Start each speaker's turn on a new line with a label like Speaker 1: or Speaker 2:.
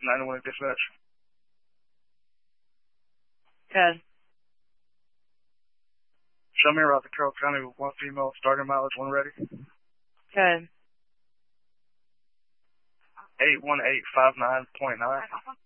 Speaker 1: 91 dispatch.
Speaker 2: Good.
Speaker 1: Show me around the Carroll County with one female, starting mileage, one ready.
Speaker 2: Good.
Speaker 1: 81859.9.